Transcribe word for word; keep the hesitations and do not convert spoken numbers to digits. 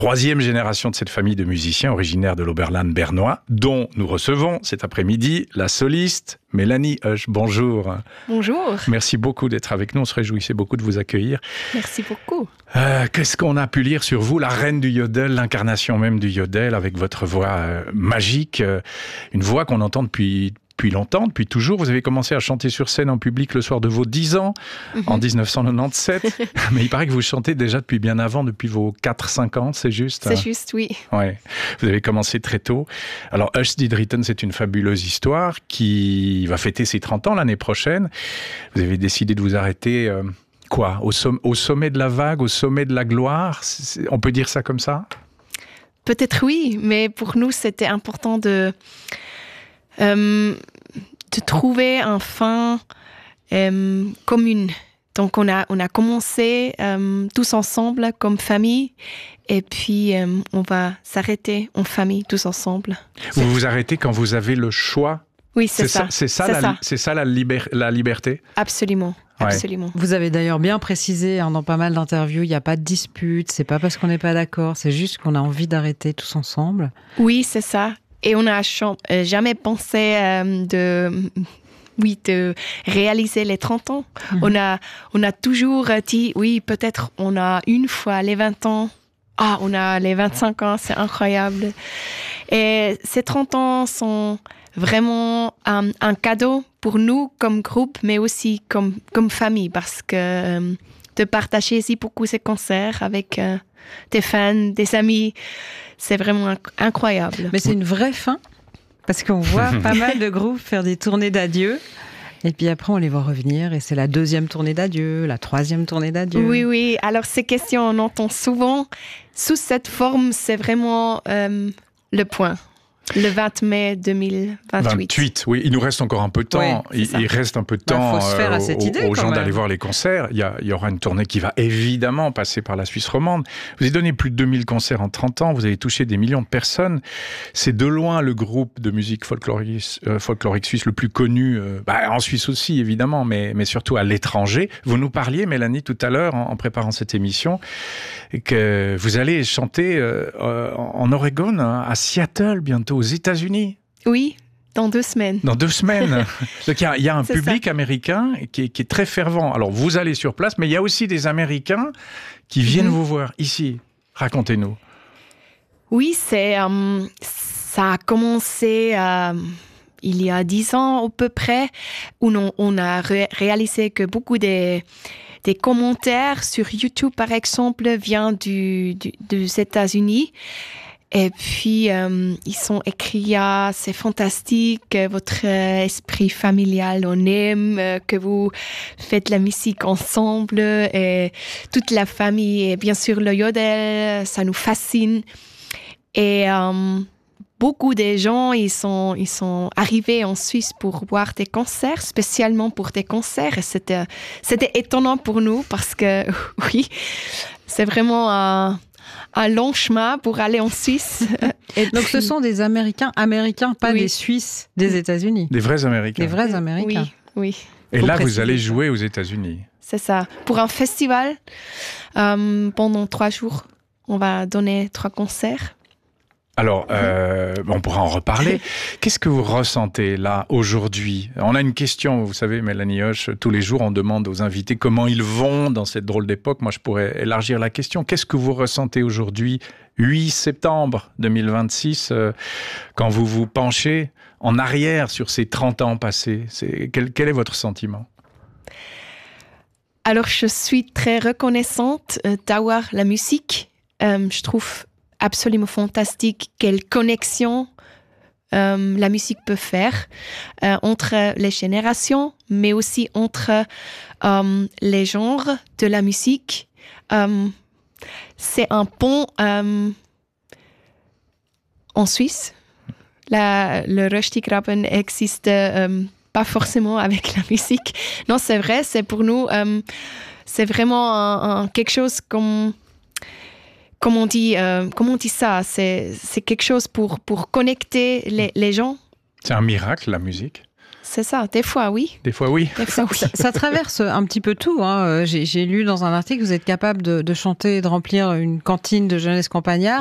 Troisième génération de cette famille de musiciens originaires de l'Oberland bernois, dont nous recevons cet après-midi la soliste Mélanie Husch. Bonjour. Bonjour. Merci beaucoup d'être avec nous. On se réjouissait beaucoup de vous accueillir. Merci beaucoup. Euh, qu'est-ce qu'on a pu lire sur vous, la reine du yodel, l'incarnation même du yodel, avec votre voix euh, magique, euh, une voix qu'on entend depuis... Depuis longtemps, depuis toujours. Vous avez commencé à chanter sur scène en public le soir de vos dix ans, mm-hmm. en dix-neuf cent quatre-vingt-dix-sept. Mais il paraît que vous chantez déjà depuis bien avant, depuis vos quatre cinq ans, c'est juste? C'est juste, oui. Ouais. Vous avez commencé très tôt. Alors, Husch dit Dritten, c'est une fabuleuse histoire qui va fêter ses trente ans l'année prochaine. Vous avez décidé de vous arrêter, euh, quoi, au, somm- au sommet de la vague, au sommet de la gloire? C'est, on peut dire ça comme ça? Peut-être oui, mais pour nous, c'était important de... Euh, de trouver un fin euh, commune. Donc on a, on a commencé euh, tous ensemble comme famille et puis euh, on va s'arrêter en famille tous ensemble. Vous vous arrêtez quand vous avez le choix? Oui, c'est, c'est ça. ça. C'est ça, c'est la, ça. C'est ça la, liber, la liberté? Absolument. Ouais. Absolument. Vous avez d'ailleurs bien précisé hein, dans pas mal d'interviews, il n'y a pas de dispute, c'est pas parce qu'on n'est pas d'accord, c'est juste qu'on a envie d'arrêter tous ensemble. Oui, c'est ça. Et on n'a euh, jamais pensé euh, de, oui, de réaliser les trente ans. Mmh. On a, on a toujours dit, oui, peut-être on a une fois les vingt ans. Ah, on a les vingt-cinq ans, c'est incroyable. Et ces trente ans sont vraiment un, un cadeau pour nous comme groupe, mais aussi comme, comme famille, parce que euh, de partager si beaucoup ces concerts avec euh, des fans, des amis, c'est vraiment incroyable. Mais c'est une vraie fin, parce qu'on voit pas mal de groupes faire des tournées d'adieu, et puis après on les voit revenir, et c'est la deuxième tournée d'adieu, la troisième tournée d'adieu. Oui, oui. Alors ces questions, on entend souvent. Sous cette forme, c'est vraiment euh, le point. Le vingt mai deux mille vingt-huit. vingt-huit, oui. Il nous reste encore un peu de temps. Oui, il, il reste un peu de temps bah, faut se faire euh, à cette aux, idée, aux gens même. d'aller voir les concerts. Il y, a, il y aura une tournée qui va évidemment passer par la Suisse romande. Vous avez donné plus de deux mille concerts en trente ans. Vous avez touché des millions de personnes. C'est de loin le groupe de musique folklorique, euh, folklorique suisse le plus connu, euh, bah, en Suisse aussi évidemment, mais, mais surtout à l'étranger. Vous nous parliez, Mélanie, tout à l'heure, en, en préparant cette émission, que vous allez chanter euh, en Oregon, à Seattle, bientôt aux États-Unis. Oui, dans deux semaines. Dans deux semaines. Donc il y a, il y a un C'est public ça. américain qui est, qui est très fervent. Alors vous allez sur place, mais il y a aussi des Américains qui viennent mm-hmm. vous voir ici. Racontez-nous. Oui, c'est, euh, ça a commencé euh, il y a dix ans à peu près, où on, on a ré- réalisé que beaucoup des, des commentaires sur YouTube, par exemple, viennent du, du, des États-Unis. Et puis, euh, ils sont écrits, ah, c'est fantastique, votre esprit familial, on aime, euh, que vous faites la musique ensemble, et toute la famille, et bien sûr le yodel, ça nous fascine. Et euh, beaucoup de gens, ils sont, ils sont arrivés en Suisse pour voir des concerts, spécialement pour des concerts. Et c'était, c'était étonnant pour nous, parce que, oui, c'est vraiment un... un long chemin pour aller en Suisse. Et donc puis... ce sont des Américains, Américains, pas oui. des Suisses des États-Unis. Des vrais Américains. Des vrais Américains. Oui, oui. Et Faut là, préciser. vous allez jouer aux États-Unis. C'est ça. Pour un festival, euh, pendant trois jours, on va donner trois concerts. Alors, euh, on pourra en reparler. Qu'est-ce que vous ressentez là, aujourd'hui? On a une question, vous savez, Mélanie Husch, tous les jours, on demande aux invités comment ils vont dans cette drôle d'époque. Moi, je pourrais élargir la question. Qu'est-ce que vous ressentez aujourd'hui, huit septembre deux mille vingt-six, euh, quand vous vous penchez en arrière sur ces trente ans passés? C'est, quel, quel est votre sentiment? Alors, je suis très reconnaissante euh, d'avoir la musique. Euh, je trouve absolument fantastique quelle connexion euh, la musique peut faire euh, entre les générations, mais aussi entre euh, les genres de la musique. Euh, c'est un pont euh, en Suisse. La, le Röstigraben existe euh, pas forcément avec la musique. Non, c'est vrai, c'est pour nous, euh, c'est vraiment un, un, quelque chose comme... Comment on dit, euh, comment on dit ça? C'est, c'est quelque chose pour, pour connecter les, les gens. C'est un miracle, la musique. c'est ça. Des fois, oui. Des fois, oui. Des fois, oui. Ça, ça traverse un petit peu tout. Hein. J'ai, j'ai lu dans un article que vous êtes capable de, de chanter et de remplir une cantine de jeunesse campagnard